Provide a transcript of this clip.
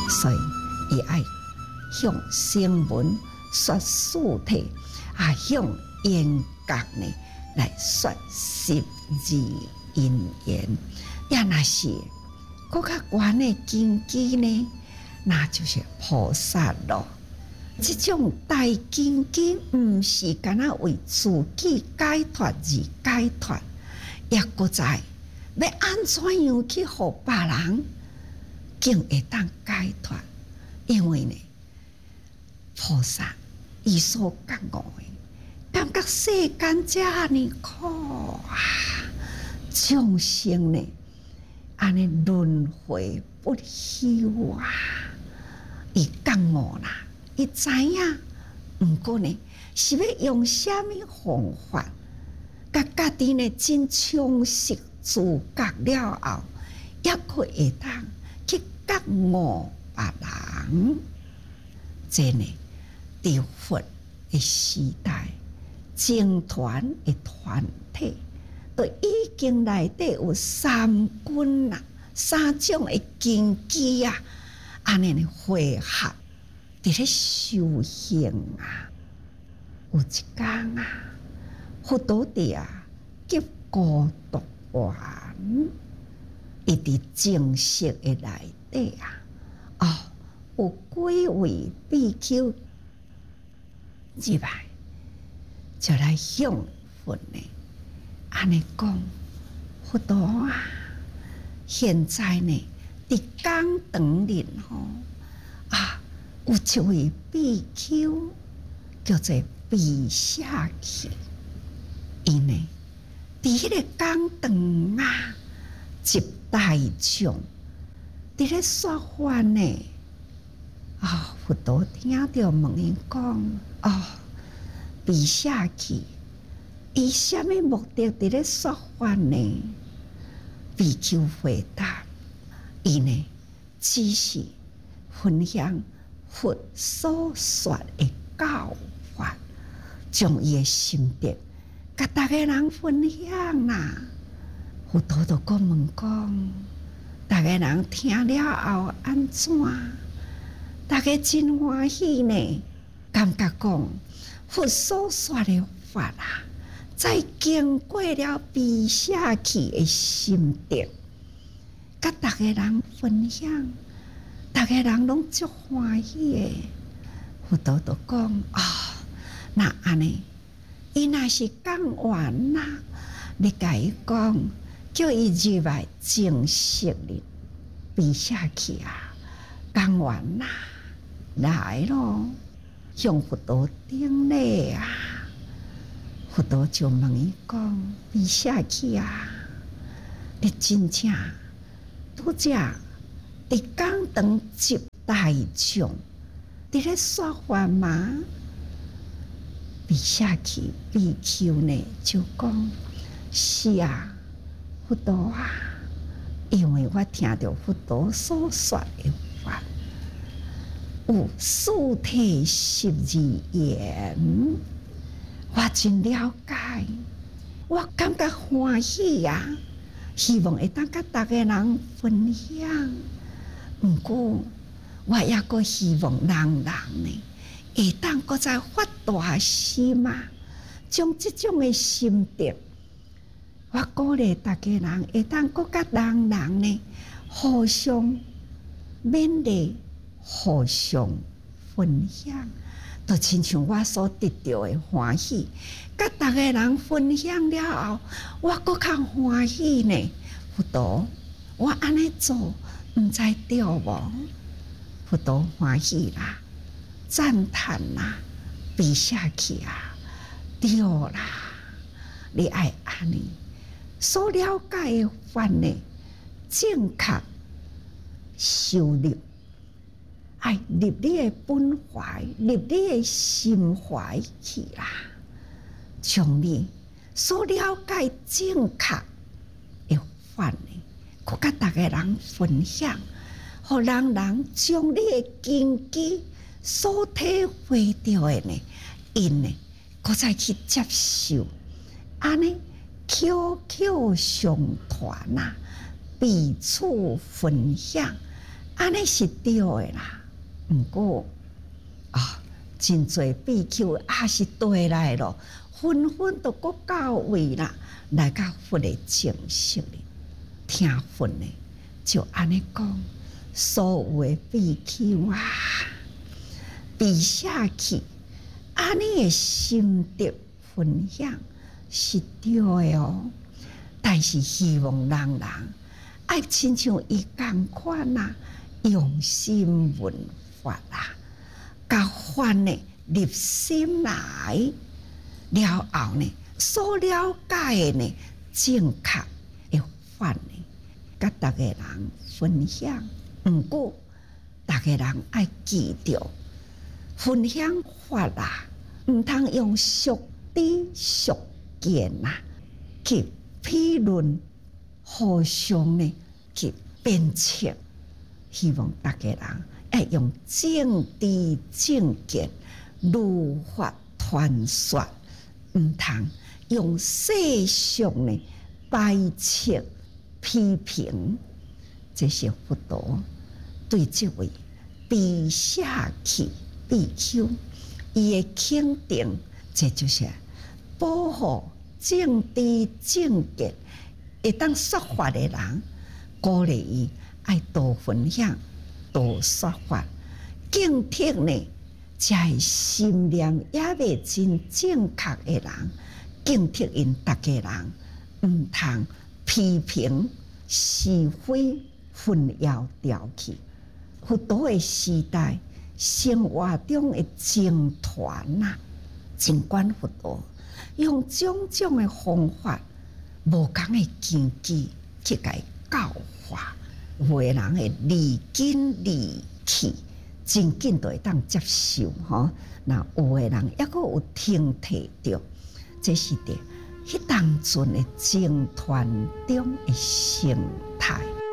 所以伊爱向声闻说事体，向缘觉呢来说十二因缘。也若是更较悬的境界呢，那就是菩萨咯。这种大境界，毋是干那为自己解脱而解脱，也搁在要安怎样去互别人竟会当解脱。因为呢，菩萨伊所觉悟的，感觉世间遮尼苦众生呢，安尼轮回不休伊觉悟啦。伊知影，毋过呢，是要用啥物方法，甲家己呢真充实自觉了后，也可会当去觉悟别人。这呢，伫佛的时代，僧团的团体，都已经内底有三军啦，3种的根基安尼呢汇合。伫咧修行有一天佛陀伫结孤独园，伊伫正式的内底有几位比丘入来，就来向佛呢安尼讲：佛陀现在呢伫讲堂里有一位比丘叫做比夏去，伊呢伫迄个讲堂接大众，伫咧说法呢。佛陀听到问伊讲：比夏去，伊啥物目的伫咧说法呢？比丘回答：伊呢只是分享佛所说的教法，将伊的心得甲大家人分享啦。佛陀就问讲：大家人听了后安怎？大家真欢喜呢，感觉讲佛所说的法在经过了比下去的心得，甲大家人分享。大家人拢足欢喜的，佛陀就讲那安尼，伊若是讲完啦，你甲伊讲，叫伊入来正式哩，比下去讲完啦，来咯，向佛陀顶礼佛陀就问伊讲：比下去你真正拄则伫讲堂接大众，伫咧说法吗？比下去比丘呢就讲：是佛陀因为我听到佛陀所说的法，有四谛12言，我真了解，我感觉欢喜希望会当甲大家人分享。不过，我也阁希望人呢，会当阁再发大心将这种的心得，我鼓励大家人会当阁甲人呢，互相勉励，互相分享，就亲像我所得到的欢喜，甲大家人分享了后，我阁较欢喜呢。佛陀，我安尼做。毋知对无？佛陀欢喜啦，赞叹啦，比下去对啦，你爱安尼所了解的法呢，正确修入，爱入你的本怀，入你的心怀去啦，将你所了解正确的法呢。佮甲大家人分享，互人人将你的根基所体会到的呢，因呢，佮再去接受，安尼口口相传彼此分享， 安尼是对的啦。毋过啊，真侪秘丘也是对来咯，纷纷都搁到位啦，来到佛的正式里，听佛呢就安尼讲，所有的秘丘啊，比下去，安尼的心得分享是对的哦。但是希望人人爱亲像伊共款啦，用心闻法啦，甲法呢入心来了后呢，所了解的呢正确的法呢，甲逐个人分享。毋过，逐个人爱记着分享法啦，毋通用俗知俗见啦去批论，互相呢去鞭策。希望逐个人要用正知正见如法传说，毋通用世俗呢排斥批评。这是佛陀对这位比下去比丘伊的肯定，这就是保护正知正见会当说法的人，鼓励伊爱多分享、多说法。警惕呢，才心念也未真正确的人，警惕因逐个人毋通批评是非，混淆掉去。佛陀的时代，生活中的僧团呐，尽管佛陀用种种的方法、无共的经济去甲伊教化，有的人会离根离去，真紧就会当接受吼。那有的人抑阁有听摕着，这是伫迄当阵的僧团中的生态。